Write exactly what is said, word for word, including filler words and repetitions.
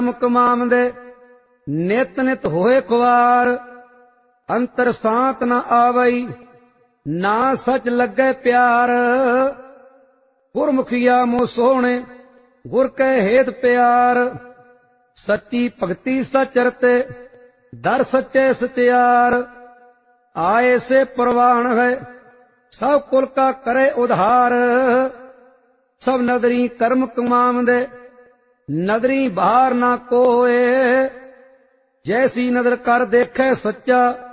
ਕਮਾਵੰਦੇ ਨਿਤ ਨਿਤ ਹੋਏ ਖੁਆਰ। ਅੰਤਰ ਸਾਤ ਨ ਆਵਈ ਨਾ ਸਚ ਲੱਗੇ ਪਿਆਰ। ਗੁਰਮੁਖੀਆ ਮੋਹ ਸੋਹਣੇ ਗੁਰ ਕੈ ਹੇਤ ਪਿਆਰ। ਸੱਚੀ ਭਗਤੀ ਸਚ ਰਤੇ ਦਰ ਸੱਚੇ ਸਚਿਆਰ। ਆਏ ਸੇ ਪ੍ਰਵਾਨ ਹੈ ਸਭ ਕੁਲ ਕਾ ਕਰੇ ਉਧਾਰ। ਸਭ ਨਦਰੀ ਕਰਮ ਕਮਾਵੰਦੇ ਨਦਰੀ ਬਾਹਰ ਨਾ ਕੋਏ। ਜੈਸੀ ਨਦਰ ਕਰ ਦੇਖੈ ਸੱਚਾ